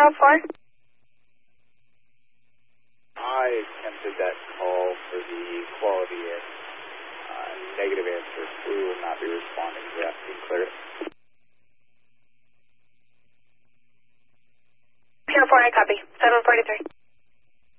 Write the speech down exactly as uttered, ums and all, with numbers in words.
Pier four. I attempted that call for the quality and uh, negative answer. We will not be responding to that. Be clear. Pier four, I copy. seven forty-three.